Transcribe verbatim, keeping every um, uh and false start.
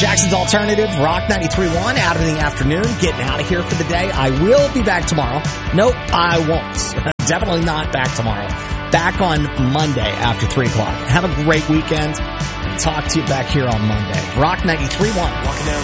Jackson's Alternative, Rock ninety-three point one, out in the afternoon, getting out of here for the day. I will be back tomorrow. Nope, I won't. Definitely not back tomorrow. Back on Monday after three o'clock. Have a great weekend, and talk to you back here on Monday. Rock ninety-three point one. Walking down